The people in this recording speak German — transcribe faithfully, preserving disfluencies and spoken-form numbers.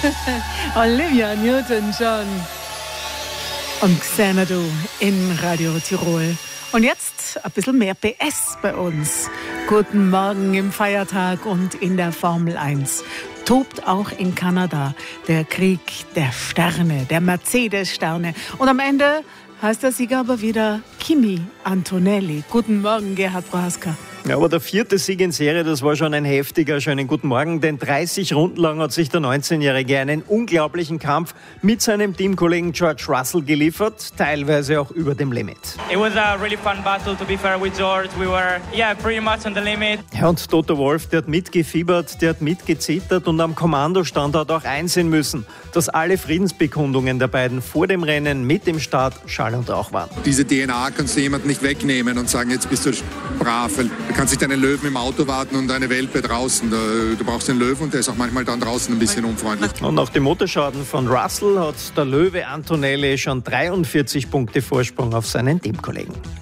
Olivia Newton-John und Xanadu in Radio Tirol. Und jetzt ein bisschen mehr P S bei uns. Guten Morgen im Feiertag und in der Formel eins. Tobt auch in Kanada der Krieg der Sterne, der Mercedes-Sterne. Und am Ende heißt der Sieger aber wieder Kimi Antonelli. Guten Morgen, Gerhard Braska. Ja, aber der vierte Sieg in Serie, das war schon ein heftiger. Schönen guten Morgen, denn dreißig Runden lang hat sich der neunzehnjährige einen unglaublichen Kampf mit seinem Teamkollegen George Russell geliefert, teilweise auch über dem Limit. It was a really fun battle, to be fair with George. We were, yeah, pretty much on the limit. Ja, und Toto Wolff, der hat mitgefiebert, der hat mitgezittert und am Kommandostand hat auch einsehen müssen, dass alle Friedensbekundungen der beiden vor dem Rennen mit dem Start Schall und Rauch waren. Diese D N A kannst du jemand nicht wegnehmen und sagen, jetzt bist du brav. Du kannst nicht einen Löwen im Auto warten und eine Welpe draußen. Du brauchst den Löwen und der ist auch manchmal dann draußen ein bisschen unfreundlich. Und nach dem Motorschaden von Russell hat der Löwe Antonelli schon dreiundvierzig Punkte Vorsprung auf seinen Teamkollegen.